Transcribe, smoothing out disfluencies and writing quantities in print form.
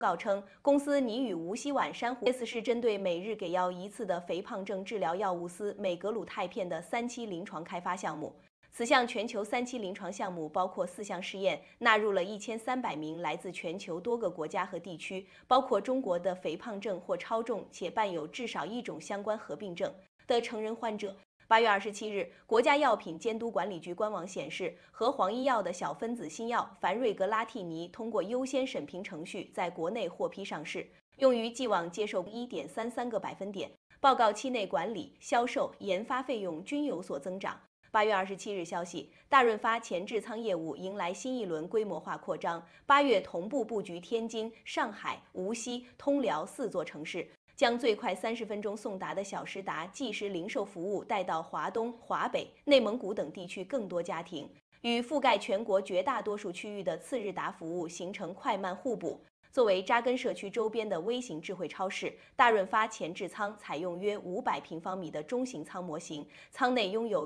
告称，公司拟与无锡皖珊瑚 S 是针对每日给药一次的肥胖症治疗药物司美格鲁肽片的3期临床开发项目。此项全球3期临床项目包括4项试验，纳入了1300名来自全球多个国家和地区，包括中国的肥胖症或超重且伴有至少一种相关合并症的成人患者。8月27日，国家药品监督管理局官网显示，和黄医药的小分子新药凡瑞格拉替尼通过优先审评程序在国内获批上市，用于既往接受1.33个百分点，报告期内管理、销售、研发费用均有所增长。8月27日消息，大润发前置仓业务迎来新一轮规模化扩张，8月同步布局天津、上海、无锡、通辽4座城市。将最快30分钟送达的小时达即时零售服务带到华东、华北、内蒙古等地区更多家庭，与覆盖全国绝大多数区域的次日达服务形成快慢互补。作为扎根社区周边的微型智慧超市，大润发前置仓采用约500平方米的中型仓模型，仓内拥有